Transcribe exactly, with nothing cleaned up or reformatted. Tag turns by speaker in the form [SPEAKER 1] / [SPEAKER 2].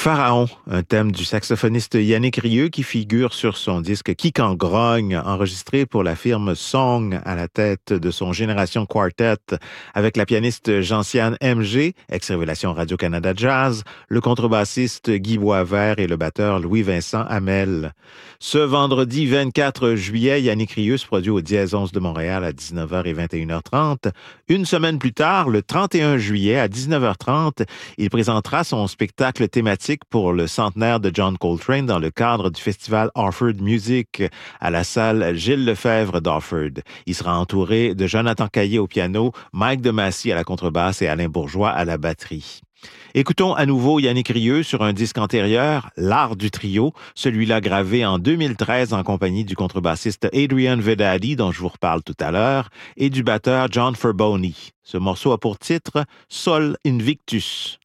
[SPEAKER 1] Pharaon, un thème du saxophoniste Yannick Rieu qui figure sur son disque Kick en grogne, enregistré pour la firme Song à la tête de son Génération Quartet avec la pianiste Gentiane M G, ex-révélation Radio-Canada Jazz, le contrebassiste Guy Boisvert et le batteur Louis-Vincent Hamel. Ce vendredi vingt-quatre juillet, Yannick Rieu se produit au Dièse onze de Montréal à dix-neuf heures et vingt et une heures trente. Une semaine plus tard, le trente et un juillet à dix-neuf heures trente, il présentera son spectacle thématique pour le centenaire de John Coltrane dans le cadre du festival Orford Music à la salle Gilles Lefebvre d'Orford. Il sera entouré de Jonathan Caillé au piano, Mike Demassy à la contrebasse et Alain Bourgeois à la batterie. Écoutons à nouveau Yannick Rieu sur un disque antérieur, L'Art du trio, celui-là gravé en deux mille treize en compagnie du contrebassiste Adrian Vedadi, dont je vous reparle tout à l'heure, et du batteur John Ferboni. Ce morceau a pour titre Sol Invictus.